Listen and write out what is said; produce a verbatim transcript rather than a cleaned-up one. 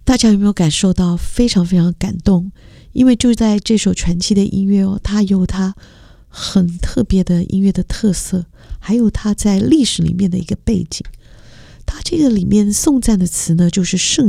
大家有没有感受到非常非常感动？因为就在这首传奇的音乐哦，它有它很特别的音乐的特色，还有它在历史里面的一个背景。它这个里面颂赞的词呢，就是圣